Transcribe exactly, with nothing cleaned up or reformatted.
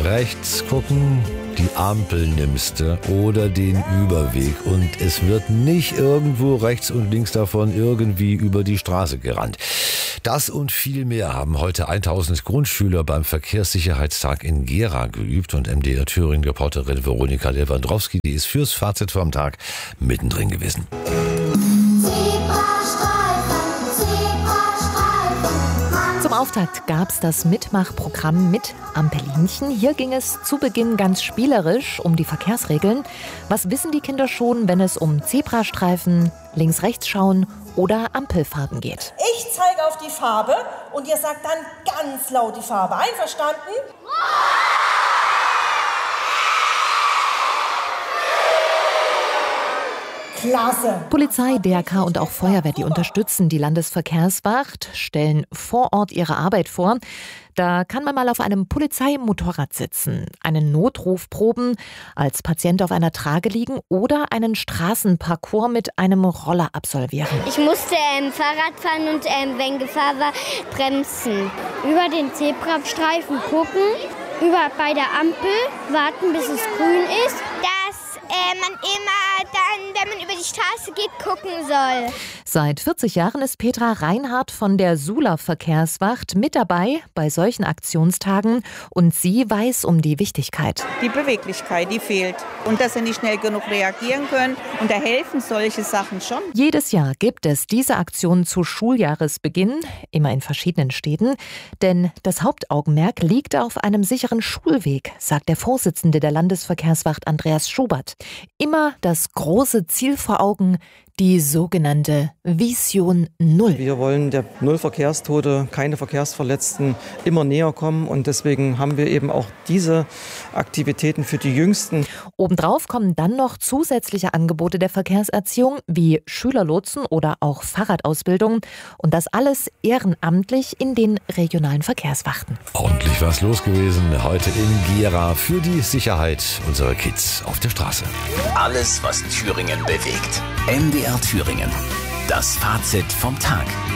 Rechts gucken, die Ampel nimmst du oder den Überweg und es wird nicht irgendwo rechts und links davon irgendwie über die Straße gerannt. Das und viel mehr haben heute tausend Grundschüler beim Verkehrssicherheitstag in Gera geübt und M D R Thüringen-Reporterin Veronika Lewandowski, die ist fürs Fazit vom Tag mittendrin gewesen. Zum Auftakt gab es das Mitmachprogramm mit Ampelinchen. Hier ging es zu Beginn ganz spielerisch um die Verkehrsregeln. Was wissen die Kinder schon, wenn es um Zebrastreifen, links-rechts schauen oder Ampelfarben geht? Ich zeige auf die Farbe und ihr sagt dann ganz laut die Farbe. Einverstanden? Klasse. Polizei, D R K und auch Feuerwehr, die unterstützen die Landesverkehrswacht, stellen vor Ort ihre Arbeit vor. Da kann man mal auf einem Polizeimotorrad sitzen, einen Notruf proben, als Patient auf einer Trage liegen oder einen Straßenparcours mit einem Roller absolvieren. Ich musste ähm, Fahrrad fahren und ähm, wenn Gefahr war, bremsen. Über den Zebrastreifen gucken, über bei der Ampel warten, bis es grün ist. Dass äh, man immer dann, wenn man über die Straße geht, gucken soll. Seit vierzig Jahren ist Petra Reinhardt von der Sula Verkehrswacht mit dabei bei solchen Aktionstagen und sie weiß um die Wichtigkeit. Die Beweglichkeit, die fehlt und dass sie nicht schnell genug reagieren können und da helfen solche Sachen schon. Jedes Jahr gibt es diese Aktion zu Schuljahresbeginn, immer in verschiedenen Städten, denn das Hauptaugenmerk liegt auf einem sicheren Schulweg, sagt der Vorsitzende der Landesverkehrswacht Andreas Schubert. Immer das große Ziel vor Augen, die sogenannte Vision Null. Wir wollen der Null Verkehrstote, keine Verkehrsverletzten immer näher kommen und deswegen haben wir eben auch diese Aktivitäten für die Jüngsten. Obendrauf kommen dann noch zusätzliche Angebote der Verkehrserziehung wie Schülerlotsen oder auch Fahrradausbildung und das alles ehrenamtlich in den regionalen Verkehrswachten. Ordentlich was los gewesen heute in Gera für die Sicherheit unserer Kids auf der Straße. Alles, was Thüringen bewegt. M D R Thüringen. Das Fazit vom Tag.